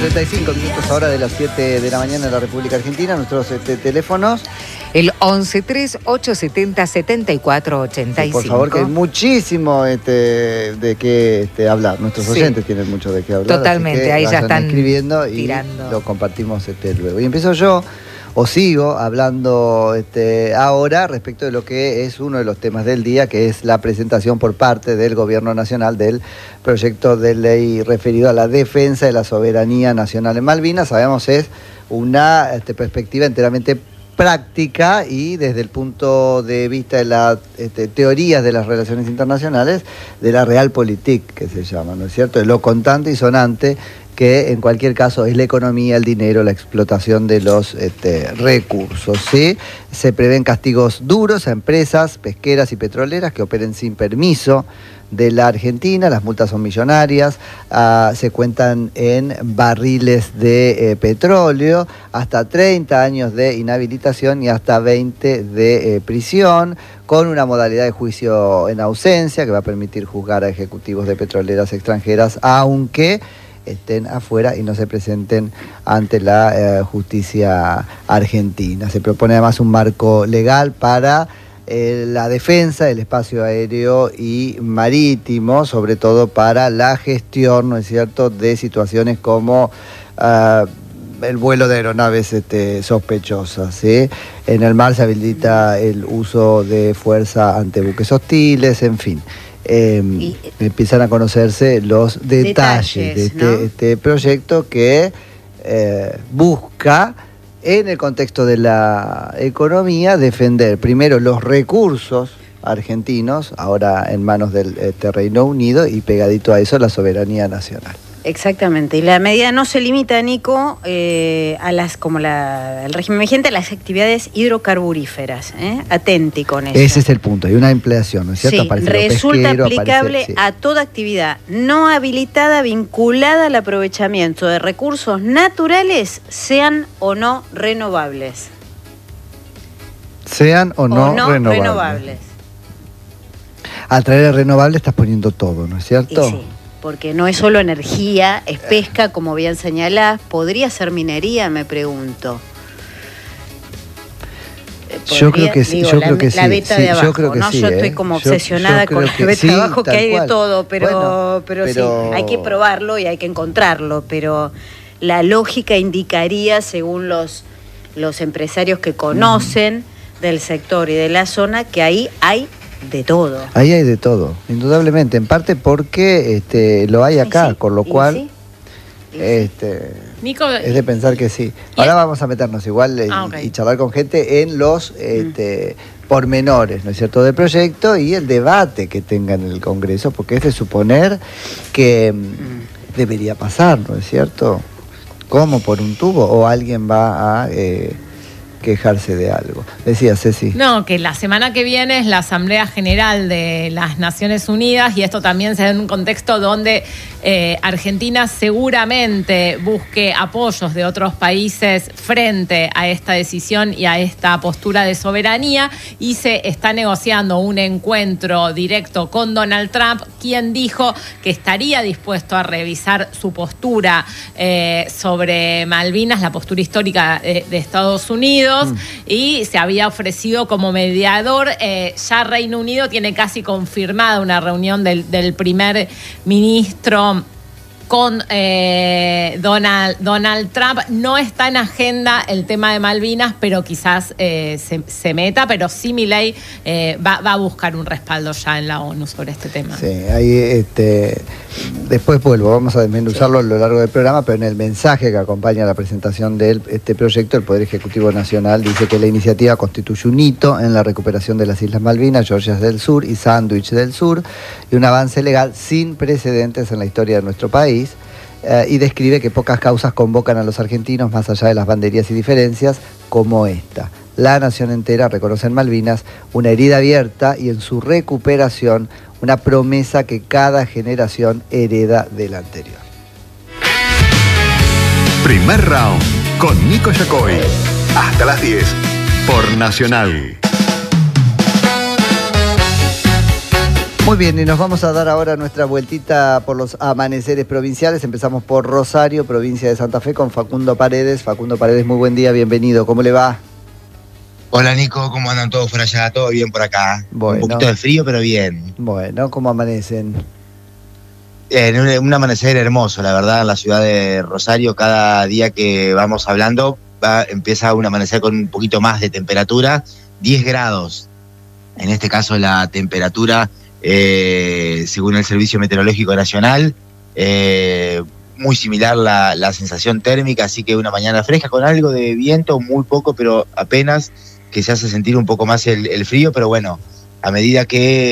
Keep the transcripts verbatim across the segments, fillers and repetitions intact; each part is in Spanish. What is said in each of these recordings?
treinta y cinco minutos ahora de las siete de la mañana en la República Argentina. Nuestros este, teléfonos. El once tres ocho setenta setenta y cuatro ochenta y cinco. Sí, por favor, que hay muchísimo este, de qué este, hablar. Nuestros sí. oyentes tienen mucho de qué hablar. Totalmente, ahí ya están escribiendo y tirando. Lo compartimos este, luego. Y empiezo yo, o sigo hablando este, ahora respecto de lo que es uno de los temas del día, que es la presentación por parte del Gobierno Nacional del proyecto de ley referido a la defensa de la soberanía nacional en Malvinas. Sabemos es una este, perspectiva enteramente práctica y desde el punto de vista de las este, teorías de las relaciones internacionales, de la realpolitik, que se llama, ¿no es cierto? De lo contante y sonante, que en cualquier caso es la economía, el dinero, la explotación de los este, recursos, ¿sí? Se prevén castigos duros a empresas pesqueras y petroleras que operen sin permiso de la Argentina. Las multas son millonarias, uh, se cuentan en barriles de eh, petróleo, hasta treinta años de inhabilitación y hasta veinte de eh, prisión, con una modalidad de juicio en ausencia que va a permitir juzgar a ejecutivos de petroleras extranjeras, aunque estén afuera y no se presenten ante la eh, justicia argentina. Se propone además un marco legal para eh, la defensa del espacio aéreo y marítimo, sobre todo para la gestión, ¿no es cierto?, de situaciones como uh, el vuelo de aeronaves este, sospechosas, ¿sí? En el mar se habilita el uso de fuerza ante buques hostiles, en fin. Eh, y, empiezan a conocerse los detalles, detalles de este, ¿no? este proyecto que eh, busca, en el contexto de la economía, defender primero los recursos argentinos, ahora en manos del este, Reino Unido, y pegadito a eso la soberanía nacional. Exactamente, y la medida no se limita, Nico, eh, a las, como la, el régimen vigente, a las actividades hidrocarburíferas. ¿eh? Atenti con eso. Ese es el punto, hay una ampliación, ¿no es cierto? Sí, resulta pesquero, aplicable aparece, sí. a toda actividad no habilitada vinculada al aprovechamiento de recursos naturales, sean o no renovables. Sean o no, o no renovables. renovables. Al traer renovable estás poniendo todo, ¿no es cierto? Y sí. Porque no es solo energía, es pesca, como bien señalás. ¿Podría ser minería, me pregunto? ¿Podría? Yo creo que sí, Digo, yo la, creo que la sí. beta sí de abajo, yo creo que ¿no? sí, Yo ¿eh? estoy como yo, obsesionada yo con la que, beta sí, de abajo, que hay cual. de todo, pero, bueno, pero, pero sí, hay que probarlo y hay que encontrarlo, pero la lógica indicaría, según los, los empresarios que conocen mm. del sector y de la zona, que ahí hay de todo. Ahí hay de todo, indudablemente, en parte porque este, lo hay acá, sí, con lo cual sí? este, Nico, es de pensar que sí. Ahora vamos a meternos igual eh, ah, okay. y charlar con gente en los este, mm. pormenores, ¿no es cierto?, del proyecto y el debate que tenga en el Congreso, porque es de suponer que mm. debería pasar, ¿no es cierto? ¿Cómo? ¿Por un tubo? ¿O alguien va a Eh, quejarse de algo? Decía Ceci. No, que la semana que viene es la Asamblea General de las Naciones Unidas y esto también se da en un contexto donde eh, Argentina seguramente busque apoyos de otros países frente a esta decisión y a esta postura de soberanía, y se está negociando un encuentro directo con Donald Trump, quien dijo que estaría dispuesto a revisar su postura eh, sobre Malvinas, la postura histórica de, de Estados Unidos. Mm. Y se había ofrecido como mediador. Eh, ya Reino Unido tiene casi confirmada una reunión del, del primer ministro con eh, Donald, Donald Trump. No está en agenda el tema de Malvinas, pero quizás eh, se, se meta, pero sí Milei eh, va, va a buscar un respaldo ya en la ONU sobre este tema. Sí, ahí este, después vuelvo, vamos a desmenuzarlo sí. a lo largo del programa, pero en el mensaje que acompaña la presentación de este proyecto, el Poder Ejecutivo Nacional dice que la iniciativa constituye un hito en la recuperación de las Islas Malvinas, Georgias del Sur y Sandwich del Sur, y un avance legal sin precedentes en la historia de nuestro país. Eh, y describe que pocas causas convocan a los argentinos más allá de las banderías y diferencias como esta. La nación entera reconoce en Malvinas una herida abierta y en su recuperación una promesa que cada generación hereda de la anterior. Primer round con Nico Yacoy. Hasta las diez por Nacional. Muy bien, y nos vamos a dar ahora nuestra vueltita por los amaneceres provinciales. Empezamos por Rosario, provincia de Santa Fe, con Facundo Paredes. Facundo Paredes, muy buen día, bienvenido. ¿Cómo le va? Hola Nico, ¿cómo andan todos por allá? ¿Todo bien por acá? Bueno. Un poquito de frío, pero bien. Bueno, ¿cómo amanecen? Eh, un, un amanecer hermoso, la verdad, en la ciudad de Rosario. Cada día que vamos hablando va, empieza un amanecer con un poquito más de temperatura. diez grados, en este caso la temperatura, eh, según el Servicio Meteorológico Nacional. Eh, muy similar la, la sensación térmica, así que una mañana fresca con algo de viento, muy poco, pero apenas, que se hace sentir un poco más el, el frío, pero bueno, a medida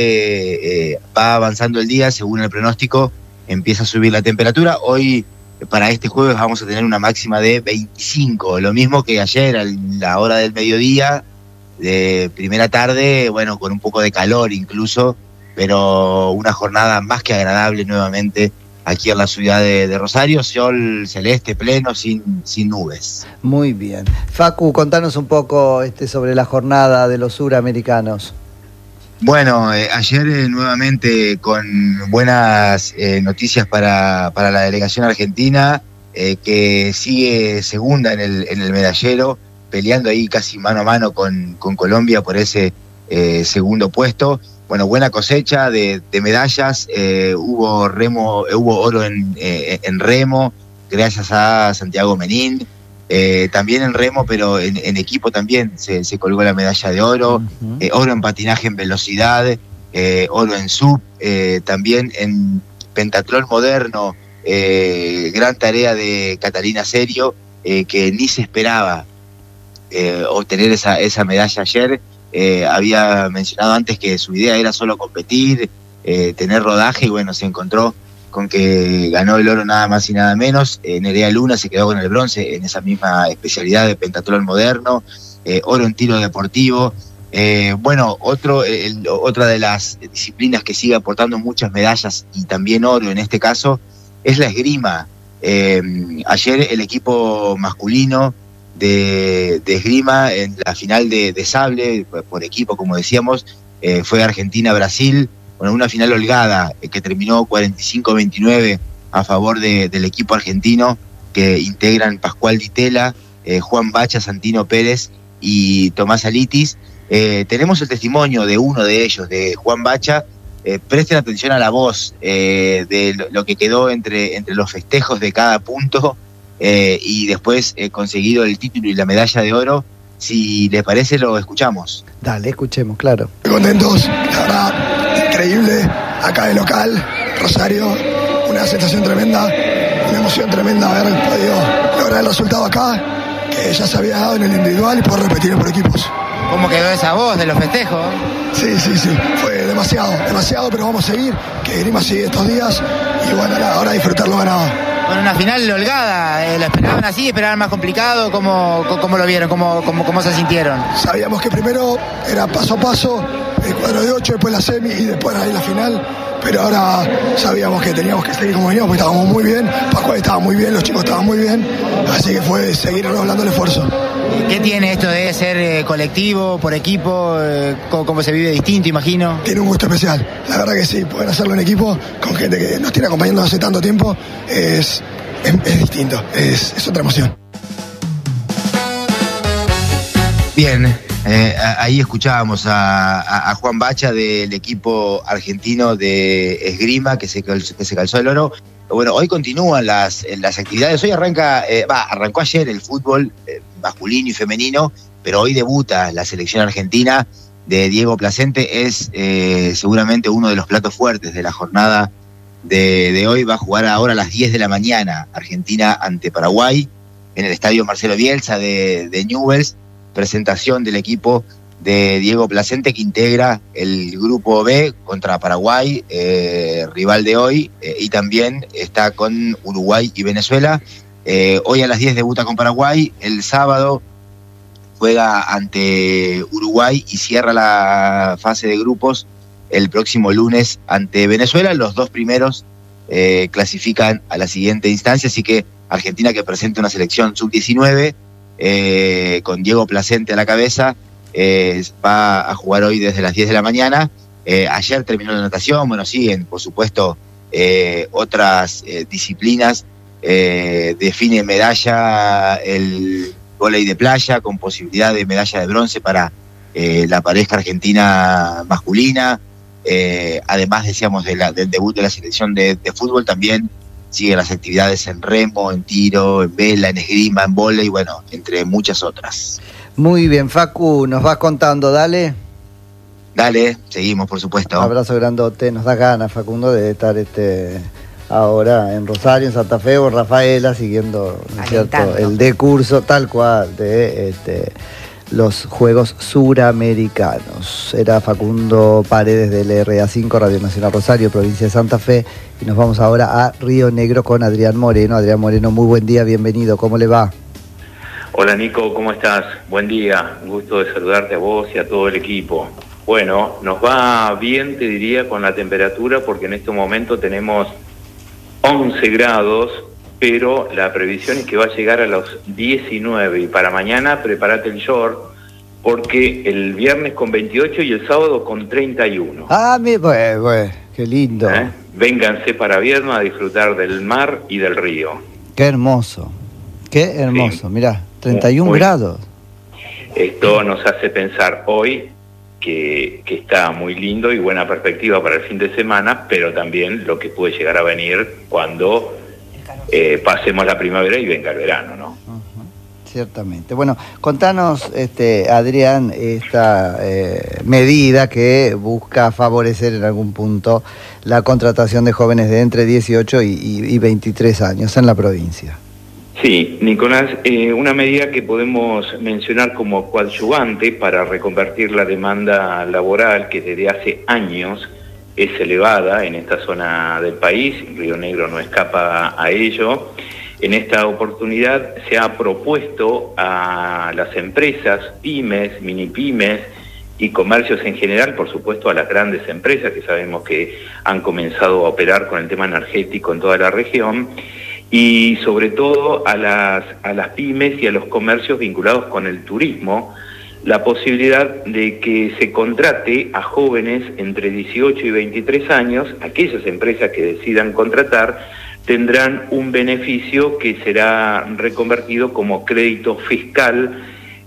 que eh, va avanzando el día, según el pronóstico, empieza a subir la temperatura. Hoy, para este jueves, vamos a tener una máxima de veinticinco, lo mismo que ayer, a la hora del mediodía, de primera tarde, bueno, con un poco de calor incluso, pero una jornada más que agradable nuevamente aquí en la ciudad de, de Rosario, sol celeste pleno, sin, sin nubes. Muy bien. Facu, contanos un poco este, sobre la jornada de los suramericanos. Bueno, eh, ayer eh, nuevamente con buenas eh, noticias para, para la delegación argentina, eh, que sigue segunda en el, en el medallero, peleando ahí casi mano a mano con, con Colombia por ese eh, segundo puesto. Bueno, buena cosecha de, de medallas, eh, hubo remo, eh, hubo oro en, eh, en remo, gracias a Santiago Menín, eh, también en remo, pero en, en equipo también se, se colgó la medalla de oro, uh-huh. eh, oro en patinaje en velocidad, eh, oro en sub, eh, también en pentatlón moderno, eh, gran tarea de Catalina Serio, eh, que ni se esperaba eh, obtener esa, esa medalla ayer. Eh, había mencionado antes que su idea era solo competir, eh, tener rodaje, y bueno, se encontró con que ganó el oro nada más y nada menos. eh, Nerea Luna se quedó con el bronce en esa misma especialidad de pentatlón moderno, eh, oro en tiro deportivo. Eh, bueno, otro, el, otra de las disciplinas que sigue aportando muchas medallas y también oro en este caso es la esgrima. Eh, ayer el equipo masculino De, de esgrima en la final de, de sable por equipo, como decíamos, eh, fue Argentina-Brasil, bueno, una final holgada eh, que terminó cuarenta y cinco a veintinueve a favor de, del equipo argentino, que integran Pascual Di Tella, eh, Juan Bacha, Santino Pérez y Tomás Alitis. Eh, tenemos el testimonio de uno de ellos, de Juan Bacha. Eh, presten atención a la voz eh, de lo, lo que quedó entre, entre los festejos de cada punto. Eh, y después he eh, conseguido el título y la medalla de oro. Si le parece, lo escuchamos. Dale, escuchemos, claro. Contentos, la verdad, increíble. Acá de local, Rosario, una sensación tremenda, una emoción tremenda haber podido lograr el resultado acá, que ya se había dado en el individual, y poder repetirlo por equipos. ¿Cómo quedó esa voz de los festejos? Sí, sí, sí, fue demasiado, demasiado, pero vamos a seguir, que Grima sigue estos días, y bueno, nada, ahora disfrutar lo ganado. Bueno, una final holgada, eh, ¿la esperaban así, esperaban más complicado? ¿Cómo, cómo lo vieron? ¿Cómo, cómo, cómo se sintieron? Sabíamos que primero era paso a paso, el cuadro de ocho, después la semi y después ahí la final, pero ahora sabíamos que teníamos que seguir como veníamos, porque estábamos muy bien, Pascual estaba muy bien, los chicos estaban muy bien, así que fue seguir redoblando el esfuerzo. ¿Qué tiene esto de ser eh, colectivo, por equipo? Eh, ¿cómo, ¿Cómo se vive distinto, imagino? Tiene un gusto especial, la verdad que sí, poder hacerlo en equipo con gente que nos tiene acompañando hace tanto tiempo es, es, es distinto, es, es otra emoción. Bien, eh, ahí escuchábamos a, a, a Juan Bacha del equipo argentino de esgrima que se, que se calzó el oro. Bueno, hoy continúan las, las actividades. Hoy arranca, eh, va, arrancó ayer el fútbol eh, masculino y femenino, pero hoy debuta la selección argentina de Diego Placente. Es eh, seguramente uno de los platos fuertes de la jornada de, de hoy. Va a jugar ahora a las diez de la mañana Argentina ante Paraguay en el estadio Marcelo Bielsa de, de Newell's. Presentación del equipo de Diego Placente, que integra el grupo B contra Paraguay, eh, rival de hoy, eh, y también está con Uruguay y Venezuela. Eh, hoy a las diez debuta con Paraguay, el sábado juega ante Uruguay y cierra la fase de grupos el próximo lunes ante Venezuela. Los dos primeros eh, clasifican a la siguiente instancia, así que Argentina, que presenta una selección sub diecinueve, eh, con Diego Placente a la cabeza, Eh, va a jugar hoy desde las diez de la mañana, Eh, ayer terminó la natación, bueno, siguen, por supuesto, eh, otras eh, disciplinas. Eh, define medalla el vóley de playa con posibilidad de medalla de bronce para eh, la pareja argentina masculina. Eh, además, decíamos, de la, del debut de la selección de, de fútbol, también siguen las actividades en remo, en tiro, en vela, en esgrima, en vóley, bueno, entre muchas otras. Muy bien, Facu, nos vas contando, dale. Dale, seguimos, por supuesto. Un abrazo grandote, nos da ganas, Facundo, de estar este ahora en Rosario, en Santa Fe o en Rafaela, siguiendo, ¿no es cierto?, el de curso tal cual de este, los Juegos Suramericanos. Era Facundo Paredes del R A cinco, Radio Nacional Rosario, provincia de Santa Fe, y nos vamos ahora a Río Negro con Adrián Moreno. Adrián Moreno, muy buen día, bienvenido, ¿cómo le va? Hola Nico, ¿cómo estás? Buen día, un gusto de saludarte a vos y a todo el equipo. Bueno, nos va bien, te diría, con la temperatura, porque en este momento tenemos once grados, pero la previsión es que va a llegar a los diecinueve, y para mañana prepárate el short, porque el viernes con veintiocho y el sábado con treinta y uno. Ah, mi, pues, pues, qué lindo. ¿Eh? Vénganse para Viedma a disfrutar del mar y del río. Qué hermoso, qué hermoso, sí. Mirá, treinta y uno Muy, grados. Esto nos hace pensar hoy que, que está muy lindo y buena perspectiva para el fin de semana, pero también lo que puede llegar a venir cuando eh, pasemos la primavera y venga el verano, ¿no? Uh-huh. Ciertamente. Bueno, contanos, este, Adrián, esta eh, medida que busca favorecer en algún punto la contratación de jóvenes de entre dieciocho y, y, y veintitrés años en la provincia. Sí, Nicolás, eh, una medida que podemos mencionar como coadyuvante para reconvertir la demanda laboral, que desde hace años es elevada en esta zona del país, Río Negro no escapa a ello. En esta oportunidad se ha propuesto a las empresas, pymes, mini pymes y comercios en general, por supuesto a las grandes empresas que sabemos que han comenzado a operar con el tema energético en toda la región, y sobre todo a las, a las pymes y a los comercios vinculados con el turismo, la posibilidad de que se contrate a jóvenes entre dieciocho y veintitrés años. Aquellas empresas que decidan contratar tendrán un beneficio que será reconvertido como crédito fiscal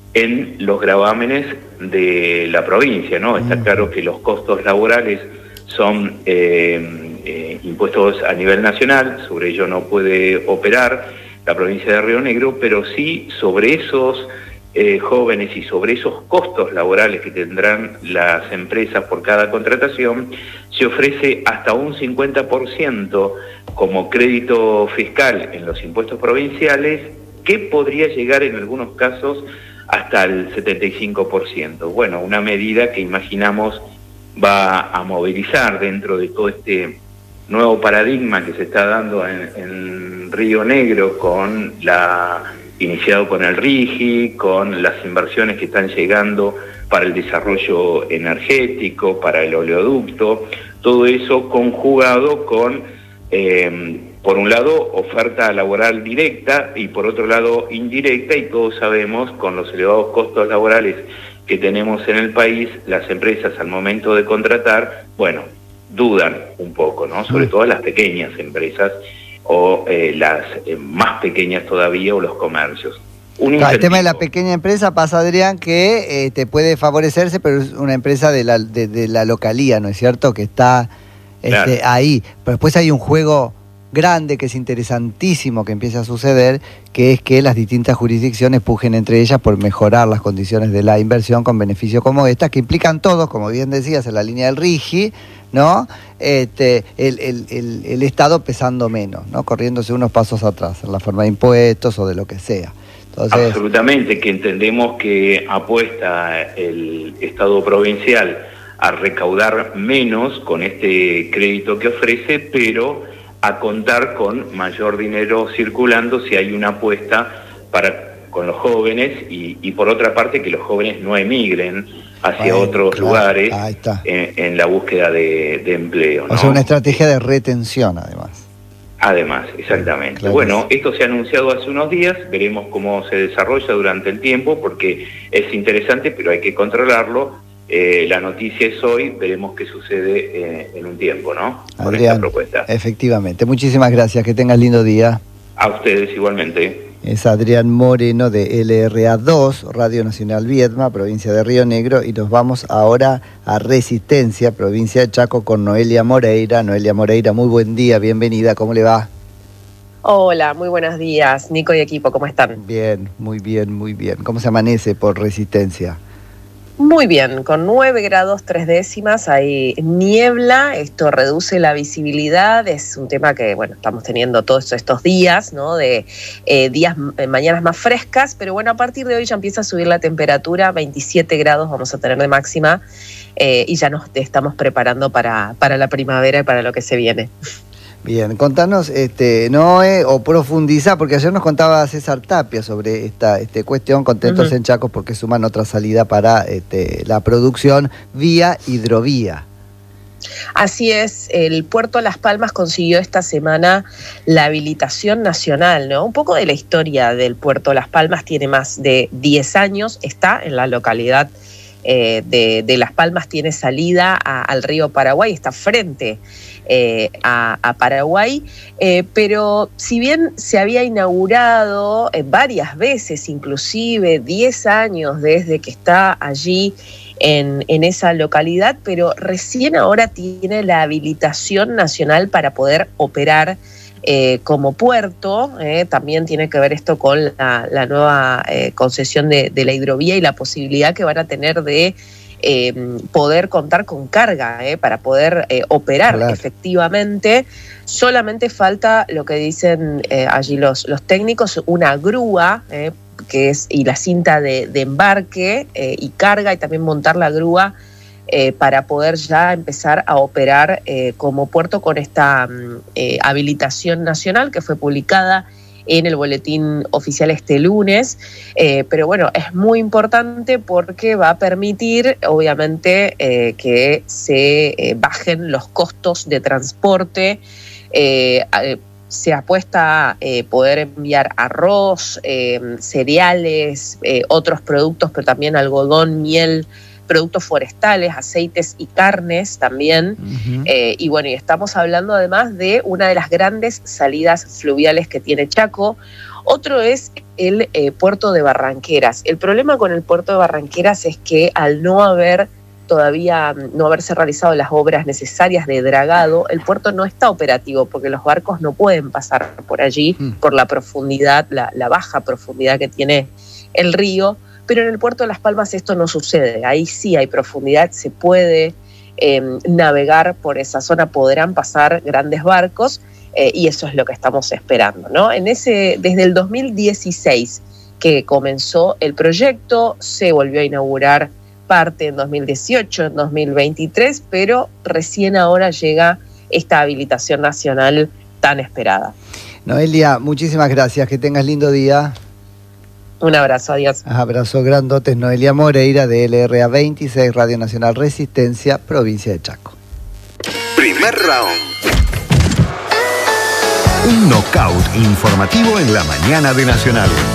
en los gravámenes de la provincia, ¿no? Está claro que los costos laborales son eh, eh, impuestos a nivel nacional, sobre ello no puede operar la provincia de Río Negro, pero sí sobre esos eh, jóvenes y sobre esos costos laborales que tendrán las empresas por cada contratación, se ofrece hasta un cincuenta por ciento como crédito fiscal en los impuestos provinciales, que podría llegar en algunos casos hasta el setenta y cinco por ciento. Bueno, una medida que imaginamos va a movilizar dentro de todo este nuevo paradigma que se está dando en, en Río Negro, con la iniciado con el RIGI, con las inversiones que están llegando para el desarrollo energético, para el oleoducto, todo eso conjugado con, eh, por un lado, oferta laboral directa y por otro lado indirecta, y todos sabemos, con los elevados costos laborales que tenemos en el país, las empresas al momento de contratar, bueno, dudan un poco, ¿no? Sobre todo las pequeñas empresas o eh, las eh, más pequeñas todavía, o los comercios. Un el tema de la pequeña empresa pasa, Adrián, que eh, te puede favorecerse, pero es una empresa de la, de, de la localía, ¿no es cierto?, que está este, claro. ahí. Pero después hay un juego grande que es interesantísimo que empieza a suceder, que es que las distintas jurisdicciones pujen entre ellas por mejorar las condiciones de la inversión con beneficios como estas, que implican todos, como bien decías, en la línea del RIGI, ¿no? Este, el, el, el, el Estado pesando menos, ¿no? Corriéndose unos pasos atrás en la forma de impuestos o de lo que sea. Entonces, absolutamente, que entendemos que apuesta el Estado provincial a recaudar menos con este crédito que ofrece, pero a contar con mayor dinero circulando si hay una apuesta para con los jóvenes, y, y por otra parte que los jóvenes no emigren hacia Ay, otros claro, lugares en, en la búsqueda de, de empleo, ¿no? O sea, una estrategia de retención, además. Además, exactamente. Claro. Bueno, esto se ha anunciado hace unos días, veremos cómo se desarrolla durante el tiempo, porque es interesante, pero hay que controlarlo. Eh, la noticia es hoy, veremos qué sucede eh, en un tiempo, ¿no? Con Adrián, esta propuesta. Efectivamente. Muchísimas gracias, que tengas lindo día. A ustedes igualmente. Es Adrián Moreno de L R A dos, Radio Nacional Viedma, provincia de Río Negro, y nos vamos ahora a Resistencia, provincia de Chaco, con Noelia Moreira. Noelia Moreira, muy buen día, bienvenida, ¿cómo le va? Hola, muy buenos días, Nico y equipo, ¿cómo están? Bien, muy bien, muy bien. ¿Cómo se amanece por Resistencia? Muy bien, con nueve grados tres décimas, hay niebla, esto reduce la visibilidad, es un tema que, bueno, estamos teniendo todos estos días, ¿no? De eh, días, eh, mañanas más frescas, pero bueno, a partir de hoy ya empieza a subir la temperatura, veintisiete grados vamos a tener de máxima, eh, y ya nos estamos preparando para, para la primavera y para lo que se viene. Bien, contanos, este, Noé, o profundiza, porque ayer nos contaba César Tapia sobre esta este, cuestión, contentos uh-huh. en Chaco, porque suman otra salida para este, la producción vía hidrovía. Así es, el Puerto Las Palmas consiguió esta semana la habilitación nacional, ¿no? Un poco de la historia del Puerto Las Palmas, tiene más de diez años, está en la localidad eh, de, de Las Palmas, tiene salida a, al río Paraguay, está frente Eh, a, a Paraguay, eh, pero si bien se había inaugurado eh, varias veces, inclusive diez años desde que está allí en, en esa localidad, pero recién ahora tiene la habilitación nacional para poder operar eh, como puerto, eh, también tiene que ver esto con la, la nueva eh, concesión de, de la hidrovía y la posibilidad que van a tener de Eh, poder contar con carga eh, para poder eh, operar claro. efectivamente. Solamente falta lo que dicen eh, allí los, los técnicos, una grúa eh, que es, y la cinta de, de embarque eh, y carga, y también montar la grúa eh, para poder ya empezar a operar eh, como puerto con esta eh, habilitación nacional que fue publicada en el boletín oficial este lunes, eh, pero bueno, es muy importante porque va a permitir, obviamente, eh, que se eh, bajen los costos de transporte, eh, eh, se apuesta a eh, poder enviar arroz, eh, cereales, eh, otros productos, pero también algodón, miel, productos forestales, aceites y carnes también. Uh-huh. Eh, y bueno, y estamos hablando además de una de las grandes salidas fluviales que tiene Chaco. Otro es el eh, puerto de Barranqueras. El problema con el puerto de Barranqueras es que al no haber todavía, no haberse realizado las obras necesarias de dragado, el puerto no está operativo porque los barcos no pueden pasar por allí uh-huh. por la profundidad, la, la baja profundidad que tiene el río. Pero en el puerto de Las Palmas esto no sucede, ahí sí hay profundidad, se puede eh, navegar por esa zona, podrán pasar grandes barcos eh, y eso es lo que estamos esperando, ¿no? En ese, desde el dos mil dieciséis que comenzó el proyecto, se volvió a inaugurar parte en dos mil dieciocho, en dos mil veintitrés, pero recién ahora llega esta habilitación nacional tan esperada. Noelia, muchísimas gracias, que tengas lindo día. Un abrazo, adiós. Abrazo grandotes, Noelia Moreira de L R A veintiséis, Radio Nacional Resistencia, provincia de Chaco. Primer round. Un knockout informativo en la mañana de Nacional.